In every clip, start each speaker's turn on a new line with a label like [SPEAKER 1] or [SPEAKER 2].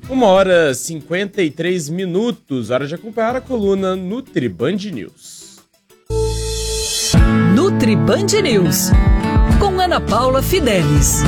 [SPEAKER 1] 1h53, hora de acompanhar a coluna NutriBand News.
[SPEAKER 2] NutriBand News, com Ana Paula Fidelis.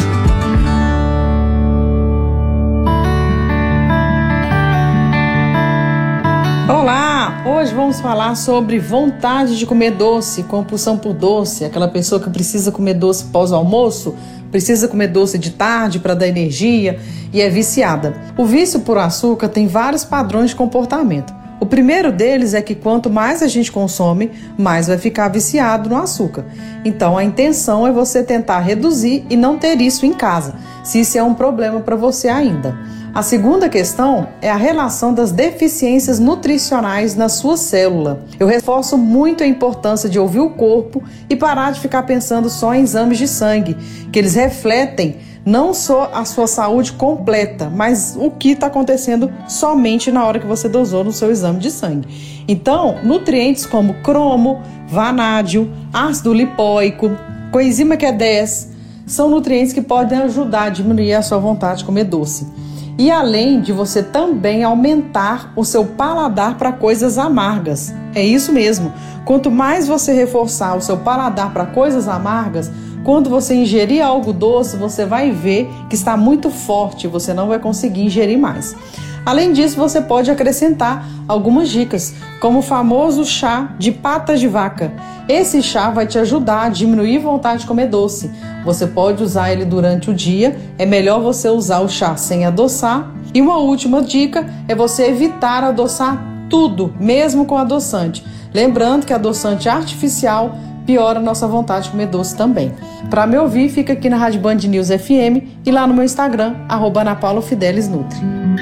[SPEAKER 3] Olá! Hoje vamos falar sobre vontade de comer doce, compulsão por doce, aquela pessoa que precisa comer doce pós-almoço, precisa comer doce de tarde para dar energia e é viciada. O vício por açúcar tem vários padrões de comportamento. O primeiro deles é que quanto mais a gente consome, mais vai ficar viciado no açúcar. Então a intenção é você tentar reduzir e não ter isso em casa, se isso é um problema para você ainda. A segunda questão é a relação das deficiências nutricionais na sua célula. Eu reforço muito a importância de ouvir o corpo e parar de ficar pensando só em exames de sangue, que eles refletem não só a sua saúde completa, mas o que está acontecendo somente na hora que você dosou no seu exame de sangue. Então, nutrientes como cromo, vanádio, ácido lipóico, coenzima Q10, são nutrientes que podem ajudar a diminuir a sua vontade de comer doce. E além de você também aumentar o seu paladar para coisas amargas. É isso mesmo. Quanto mais você reforçar o seu paladar para coisas amargas, quando você ingerir algo doce, você vai ver que está muito forte, você não vai conseguir ingerir mais. Além disso, você pode acrescentar algumas dicas, como o famoso chá de patas de vaca. Esse chá vai te ajudar a diminuir a vontade de comer doce. Você pode usar ele durante o dia, é melhor você usar o chá sem adoçar. E uma última dica é você evitar adoçar tudo, mesmo com adoçante. Lembrando que adoçante artificial piora a nossa vontade de comer doce também. Para me ouvir, fica aqui na Rádio Band News FM e lá no meu Instagram, @AnaPaulaFidelisNutri.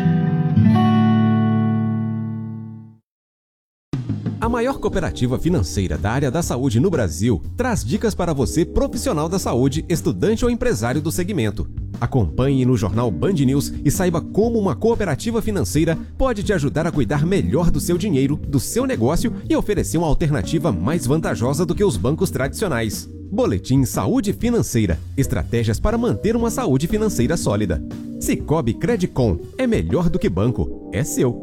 [SPEAKER 4] A maior cooperativa financeira da área da saúde no Brasil traz dicas para você, profissional da saúde, estudante ou empresário do segmento. Acompanhe no Jornal Band News e saiba como uma cooperativa financeira pode te ajudar a cuidar melhor do seu dinheiro, do seu negócio e oferecer uma alternativa mais vantajosa do que os bancos tradicionais. Boletim Saúde Financeira. Estratégias para manter uma saúde financeira sólida. Sicoob Credicom. É melhor do que banco. É seu.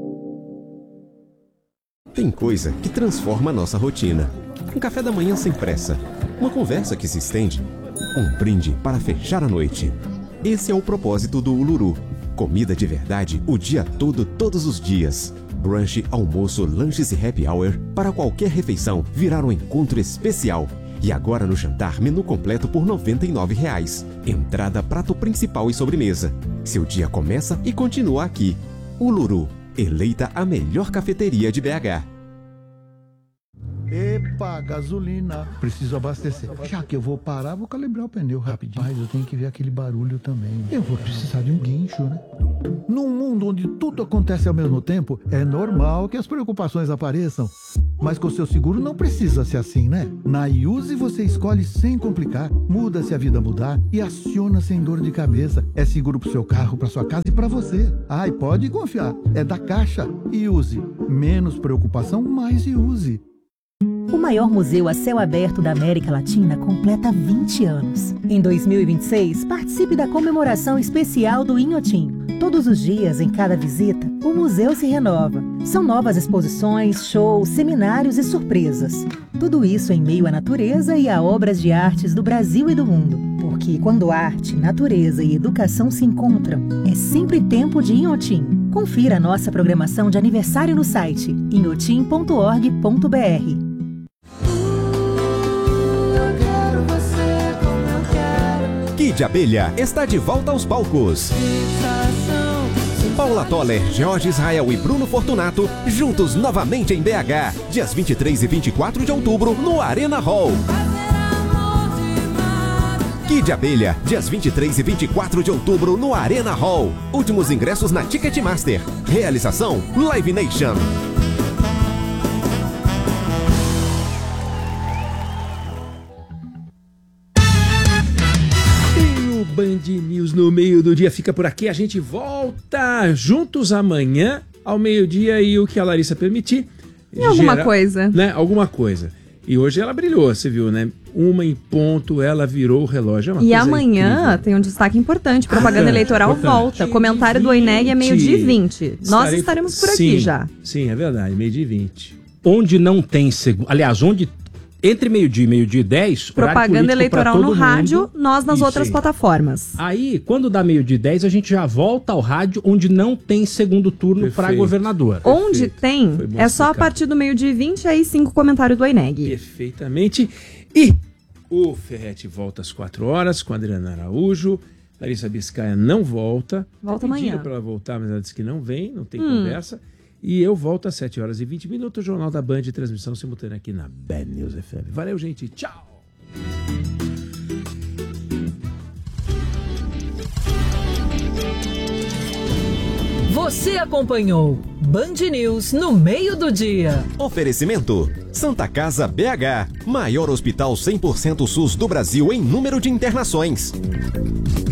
[SPEAKER 4] Tem coisa que transforma a nossa rotina. Um café da manhã sem pressa. Uma conversa que se estende. Um brinde para fechar a noite. Esse é o propósito do Uluru. Comida de verdade o dia todo, todos os dias. Brunch, almoço, lanches e happy hour para qualquer refeição virar um encontro especial. E agora no jantar, menu completo por R$ 99,00. Entrada, prato principal e sobremesa. Seu dia começa e continua aqui. Uluru, eleita a melhor cafeteria de BH.
[SPEAKER 5] Epa, gasolina. Preciso abastecer. Já que eu vou parar, vou calibrar o pneu rapidinho. Mas eu tenho que ver aquele barulho também. Eu vou precisar de um guincho, né? Num mundo onde tudo acontece ao mesmo tempo, é normal que as preocupações apareçam. Mas com o seu seguro não precisa ser assim, né? Na Iuse você escolhe sem complicar, muda se a vida mudar e aciona sem dor de cabeça. É seguro pro seu carro, pra sua casa e pra você. E pode confiar. É da Caixa. Iuse. Menos preocupação, mais Iuse.
[SPEAKER 6] O maior museu a céu aberto da América Latina completa 20 anos. Em 2026, participe da comemoração especial do Inhotim. Todos os dias, em cada visita, o museu se renova. São novas exposições, shows, seminários e surpresas. Tudo isso em meio à natureza e a obras de artes do Brasil e do mundo. Porque quando arte, natureza e educação se encontram, é sempre tempo de Inhotim. Confira a nossa programação de aniversário no site inhotim.org.br.
[SPEAKER 4] Kid Abelha está de volta aos palcos. Paula Toller, Jorge Israel e Bruno Fortunato juntos novamente em BH, dias 23 e 24 de outubro no Arena Hall. Kid Abelha, dias 23 e 24 de outubro no Arena Hall. Últimos ingressos na Ticketmaster. Realização Live Nation.
[SPEAKER 7] Band News no meio do dia fica por aqui. A gente volta juntos amanhã ao meio-dia e o que a Larissa permitir.
[SPEAKER 8] Alguma coisa.
[SPEAKER 7] Né? Alguma coisa. E hoje ela brilhou, você viu, né? 1 em ponto, ela virou o relógio. É uma
[SPEAKER 8] E
[SPEAKER 7] coisa
[SPEAKER 8] amanhã
[SPEAKER 7] incrível.
[SPEAKER 8] tem um destaque importante. Propaganda eleitoral
[SPEAKER 7] importante.
[SPEAKER 8] volta. Comentário do OINEG é 12h20. Nós estaremos por aqui já.
[SPEAKER 7] Sim, é verdade, 12h20.
[SPEAKER 9] Onde não tem segundo. Aliás, onde. Entre meio-dia e meio-dia e 10,
[SPEAKER 8] Propaganda eleitoral no rádio, nós nas
[SPEAKER 9] Isso
[SPEAKER 8] outras
[SPEAKER 9] aí.
[SPEAKER 8] plataformas.
[SPEAKER 9] Aí, quando dá meio-dia e 10, a gente já volta ao rádio onde não tem segundo turno para
[SPEAKER 7] Perfeito.
[SPEAKER 9] governador.
[SPEAKER 8] Onde
[SPEAKER 7] Foi
[SPEAKER 8] tem,
[SPEAKER 7] bom
[SPEAKER 8] é só a
[SPEAKER 7] explicar.
[SPEAKER 8] partir do 12h20, aí 5 comentários do OINEG.
[SPEAKER 7] Perfeitamente. E o Ferretti volta às 4 horas com a Adriana Araújo. Larissa Biscaia não volta.
[SPEAKER 8] Volta
[SPEAKER 7] Pediram
[SPEAKER 8] amanhã.
[SPEAKER 7] para ela voltar, mas ela disse que não vem, não tem conversa. E eu volto às 7 horas e 20 minutos, o Jornal da Band, transmissão simultânea aqui na Band News FM. Valeu, gente. Tchau!
[SPEAKER 2] Você acompanhou Band News no meio do dia.
[SPEAKER 4] Oferecimento: Santa Casa BH, maior hospital 100% SUS do Brasil em número de internações.